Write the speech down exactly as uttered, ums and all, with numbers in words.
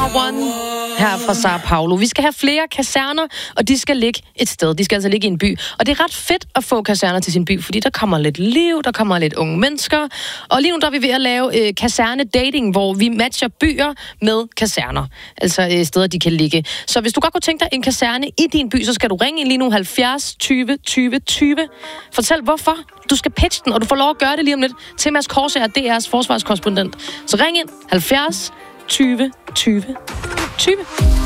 One her fra Sao Paulo. Vi skal have flere kaserner, og de skal ligge et sted. De skal altså ligge i en by. Og det er ret fedt at få kaserner til sin by, fordi der kommer lidt liv, der kommer lidt unge mennesker. Og lige nu der er vi ved at lave øh, kaserne-dating, hvor vi matcher byer med kaserner. Altså øh, steder, de kan ligge. Så hvis du godt kunne tænke dig en kaserne i din by, så skal du ringe ind lige nu halvfjerds tyve tyve tyve. Fortæl hvorfor. Du skal pitche den, og du får lov at gøre det lige om lidt til Mads Korsager, D R's forsvarskorrespondent. Så ring ind halvfjerds tyve tyve tyve.